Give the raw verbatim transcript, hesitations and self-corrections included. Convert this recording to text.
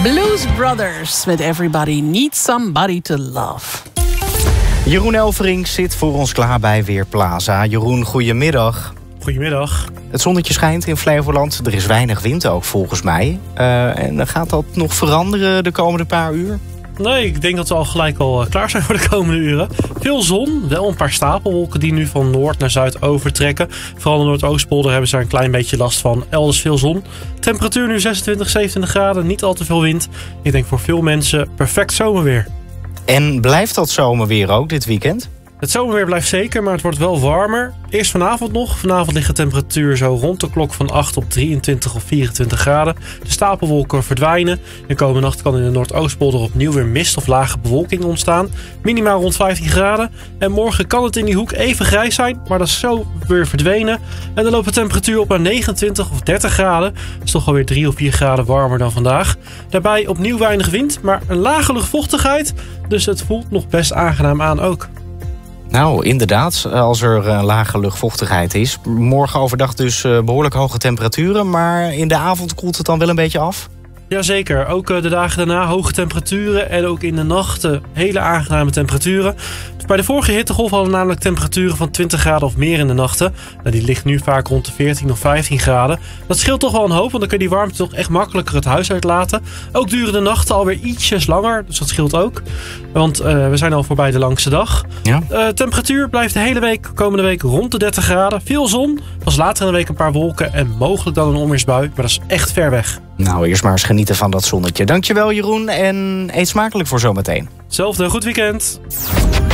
Blues Brothers met Everybody Needs Somebody to Love. Jeroen Elverink zit voor ons klaar bij Weerplaza. Jeroen, goedemiddag. Goedemiddag. Het zonnetje schijnt in Flevoland. Er is weinig wind ook volgens mij. Uh, en gaat dat nog veranderen de komende paar uur? Nee, ik denk dat we al gelijk al klaar zijn voor de komende uren. Veel zon, wel een paar stapelwolken die nu van noord naar zuid overtrekken. Vooral in de Noordoostpolder hebben ze er een klein beetje last van. Elders veel zon. Temperatuur nu zesentwintig, zevenentwintig graden, niet al te veel wind. Ik denk voor veel mensen perfect zomerweer. En blijft dat zomerweer ook dit weekend? Het zomerweer blijft zeker, maar het wordt wel warmer. Eerst vanavond nog. Vanavond ligt de temperatuur zo rond de klok van acht op drieëntwintig of vierentwintig graden. De stapelwolken verdwijnen. De komende nacht kan in de Noordoostpolder opnieuw weer mist of lage bewolking ontstaan. Minimaal rond vijftien graden. En morgen kan het in die hoek even grijs zijn, maar dat is zo weer verdwenen. En dan loopt de temperatuur op naar negenentwintig of dertig graden. Dat is toch alweer drie of vier graden warmer dan vandaag. Daarbij opnieuw weinig wind, maar een lage luchtvochtigheid. Dus het voelt nog best aangenaam aan ook. Nou, inderdaad, als er een lage luchtvochtigheid is. Morgen overdag dus behoorlijk hoge temperaturen, maar in de avond koelt het dan wel een beetje af? Jazeker, ook de dagen daarna hoge temperaturen en ook in de nachten hele aangename temperaturen. Bij de vorige hittegolf hadden we namelijk temperaturen van twintig graden of meer in de nachten. Nou, die ligt nu vaak rond de veertien of vijftien graden. Dat scheelt toch wel een hoop, want dan kun je die warmte toch echt makkelijker het huis uitlaten. Ook duren de nachten alweer ietsjes langer, dus dat scheelt ook. Want uh, we zijn al voorbij de langste dag. Ja. Uh, temperatuur blijft de hele week, komende week rond de dertig graden. Veel zon, pas later in de week een paar wolken en mogelijk dan een onweersbui. Maar dat is echt ver weg. Nou, eerst maar eens genieten van dat zonnetje. Dankjewel Jeroen en eet smakelijk voor zometeen. Hetzelfde, goed weekend.